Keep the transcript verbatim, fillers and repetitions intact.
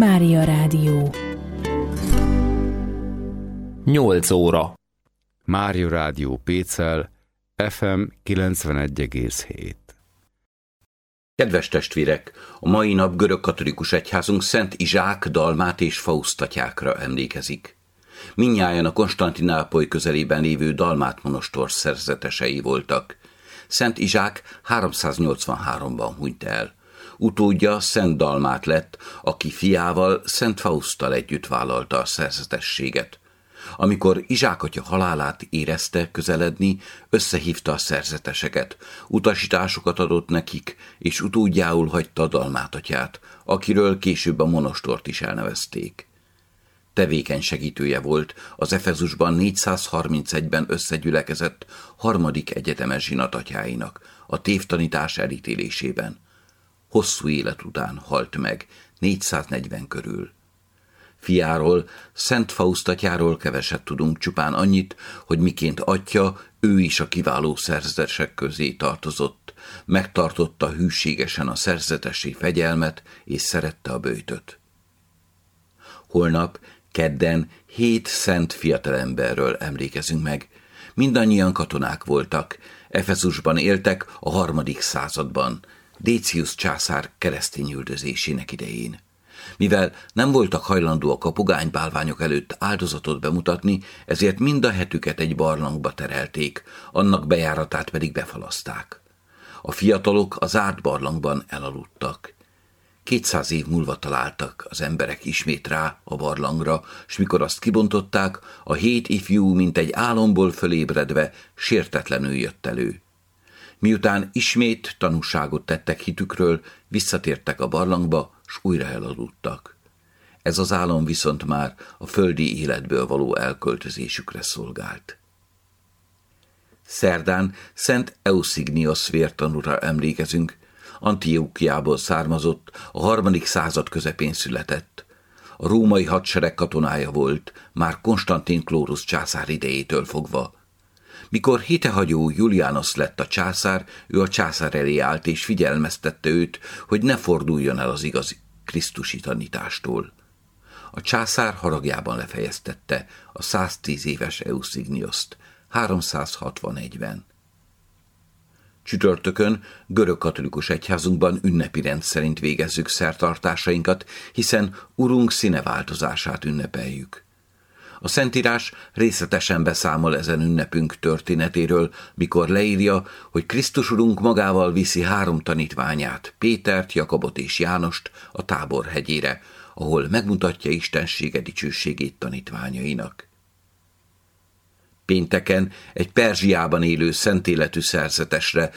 Mária Rádió. nyolc óra. Mária Rádió Pécel, ef em kilencvenegy egész hét. Kedves testvérek, a mai nap görögkatolikus egyházunk Szent Izsák, Dalmát és Fausztatyákra emlékezik. Mindnyájan a Konstantinápoly közelében lévő Dalmát monostor szerzetesei voltak. Szent Izsák háromszáznyolcvanháromban hunyt el. Utódja Szent Dalmát lett, aki fiával, Szent Fauszttal együtt vállalta a szerzetességet. Amikor Izsák atya halálát érezte közeledni, összehívta a szerzeteseket, utasításokat adott nekik, és utódjául hagyta Dalmát atyát, akiről később a monostort is elnevezték. Tevékeny segítője volt az Efezusban négyszázharmincegyben összegyülekezett harmadik egyetemes zsinatatyáinak a tévtanítás elítélésében. Hosszú élet után halt meg, négyszáznegyven körül. Fiáról, Szent Fausztatyáról keveset tudunk, csupán annyit, hogy miként atya, ő is a kiváló szerzetesek közé tartozott, megtartotta hűségesen a szerzetesi fegyelmet, és szerette a böjtöt. Holnap, kedden, hét szent fiatalemberről emlékezünk meg. Mindannyian katonák voltak, Efezusban éltek a harmadik században, Décius császár keresztényüldözésének idején. Mivel nem voltak hajlandóak a pogánybálványok előtt áldozatot bemutatni, ezért mind a hetüket egy barlangba terelték, annak bejáratát pedig befalaszták. A fiatalok a zárt barlangban elaludtak. Kétszáz év múlva találtak az emberek ismét rá a barlangra, s mikor azt kibontották, a hét ifjú, mint egy álomból fölébredve, sértetlenül jött elő. Miután ismét tanúságot tettek hitükről, visszatértek a barlangba, s újra elaludtak. Ez az álom viszont már a földi életből való elköltözésükre szolgált. Szerdán Szent Euszignios vértanúra emlékezünk, Antiochiából származott, a harmadik század közepén született. A római hadsereg katonája volt, már Konstantin Chlorus császár idejétől fogva. Mikor hitehagyó Julianus lett a császár, ő a császár elé állt és figyelmeztette őt, hogy ne forduljon el az igazi krisztusi tanítástól. A császár haragjában lefejeztette a száztíz éves Euszignioszt háromszázhatvanegyben. Csütörtökön görögkatolikus egyházunkban ünnepi rend szerint végezzük szertartásainkat, hiszen Urunk színeváltozását ünnepeljük. A Szentírás részletesen beszámol ezen ünnepünk történetéről, mikor leírja, hogy Krisztus Urunk magával viszi három tanítványát, Pétert, Jakabot és Jánost a Tábor hegyére, ahol megmutatja istensége dicsőségét tanítványainak. Pénteken egy Perzsiában élő szentéletű szerzetesre,